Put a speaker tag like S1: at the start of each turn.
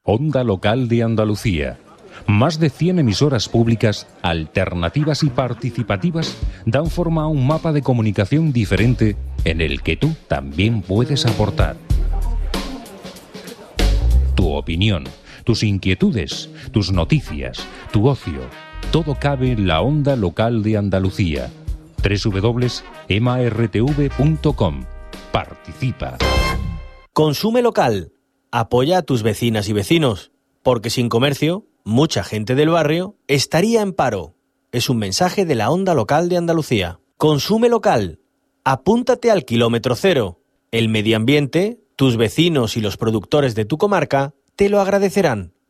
S1: Onda Local de Andalucía. Más de 100 emisoras públicas, alternativas y participativas dan forma a un mapa de comunicación diferente en el que tú también puedes aportar. Tu opinión, tus inquietudes, tus noticias, tu ocio, todo cabe en la Onda Local de Andalucía. www.emartv.com. Participa.
S2: Consume local. Apoya a tus vecinas y vecinos, porque sin comercio, mucha gente del barrio estaría en paro. Es un mensaje de la Onda Local de Andalucía. Consume local. Apúntate al kilómetro cero. El medio ambiente, tus vecinos y los productores de tu comarca te lo agradecerán.